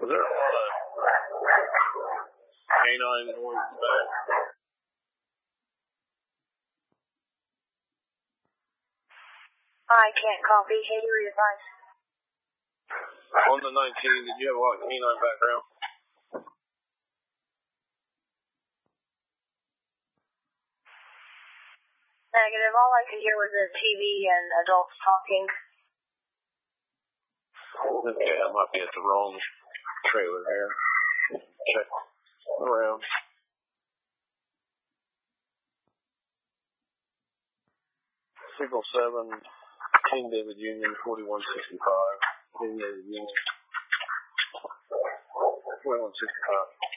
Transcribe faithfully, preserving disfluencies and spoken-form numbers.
Was there a lot of canine noise back? I can't copy. Can you readvise? On the nineteen, did you have a lot of canine background? Negative. All I could hear was the T V and adults talking. Okay, I might be at the wrong trailer here. Check around. Signal seven, King David Union, forty-one sixty-five. King David Union, forty-one sixty-five.